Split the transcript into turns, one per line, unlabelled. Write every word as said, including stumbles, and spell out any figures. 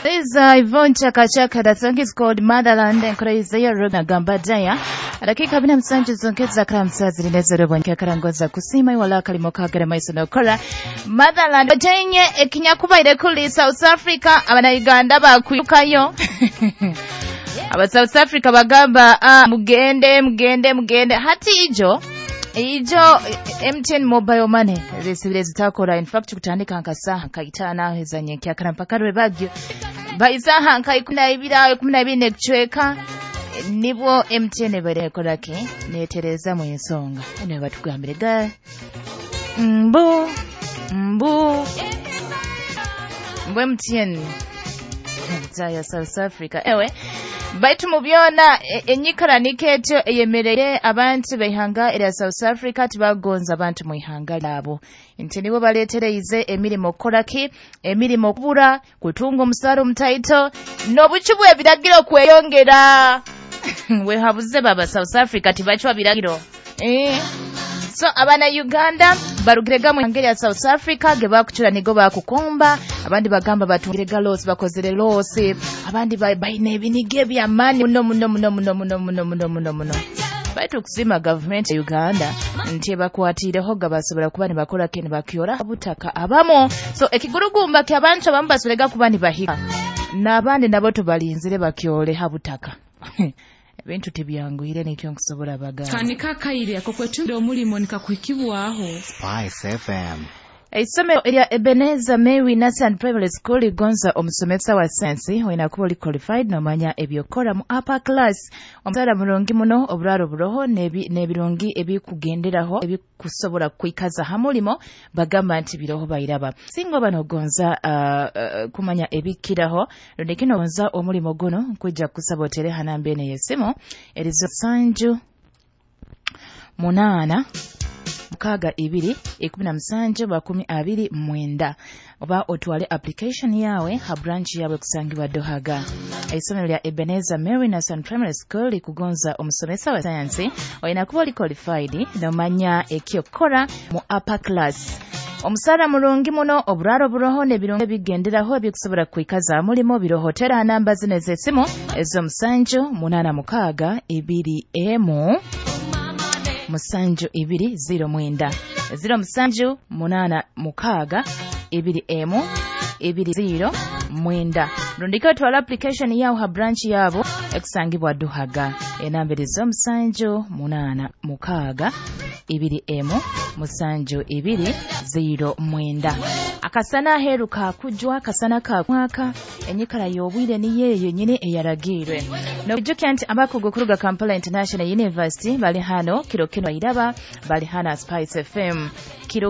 This is uh, Yvonne Chaka Chaka. The song is called Motherland and Crazy Runa Gamba Jaya. Dakika bina msanju zonkeza kala msazi linezero bonke karangoza kusima iwala kalimo kagere maiso no kola. Motherland jenye ekinyakuba ile kuli South Africa abana Uganda bakuyukayo. Aba South Africa bagamba ah mugende mugende mugende hati ijo ijo M T N mobile money zisibire zitakora in fact kutandika nkasa kayitana hezanye kyakara mpaka rwe bagyo baizaha nkayikunda ibira kumi na bine kuchweka nibo M T N barekorake netereza mu nsonga ene batugambire ga mbu mbu mbu M T N ya South Africa ewe baitu mubyona enyikara niketo eyemereye abantu behanga era South Africa tibagonza abantu mu ihanga labo intenibo baletereize emirimo koraki emirimo kubura kutunga omusaro mutaito nobuchubwe ebiragiro kweyongera we habuze baba South Africa tibachwa biragiro eh so abana Uganda barugirega mu ihanga ya South Africa gebakuchura nigo bakukomba abandi bagamba batungirega loss bakozere loss abandi bayine binige bya mani muno muno muno muno muno muno muno muno muno baitu kusima government ya Uganda ntie bakwatireho gabasobora kubani bakola kene bakyora abutaka abamo so ekigurugumba kyabantu abambasolega kubani bahika nabandi nabo tubalinzire bakyole habutaka ebintu tibyanguire n'ekyo nkusobola baga
kanika kaire akokwetundo omulimo nikakwikibwaho
Spice F M.
Isomero erya Ebenezer Mary Nursery Primary School gonza omusomesa wa science wena kuba oli qualified nomanya ebyokola mu upper class omusala mulongi muno obularo buroho nebi nebirungi ebikugenderaho ebikusobola kwikaza hamulimo bagamba nti biroho bayiraba singo bano gonza uh, uh, kumanya ebikiraho ndekino gonza omulimo gono kujja kusabotere hanambene yesimo erizo sanju munana mukaga ibiri ekumi na musanju bakumi abiri mwenda oba otwale application yawe ha branch yawe kusangibwa Dohaga isomero lya Ebenezer Mary Nursery Primary School kugonza omusomesa wa science oyina kuba oli qualified nomanya ekyokora mu upper class omusara mulungi muno oburaro buroho ne birongo bigenderaho ebikusobora kwikaza mulimo birohotera namba zine zesimu ezo musanju munana mukaga ibiri emu musanju ibiri zero mwenda zero musanju munana mukaga ibiri emu ibiri zero mwenda rundika twala application yawo ha branch yabo ekusangibwa Duhaga enambere zo musanju munana mukaga ibiri emu musanju ibiri zero mwenda akasana heruka kujwa kasana ka mwaka enyikara yobwire ni yeyo nyine eyaragirwe no jukent abakugo kuruga Kampala International University bali hano kiro kino iraba bali hana Spice F M kiro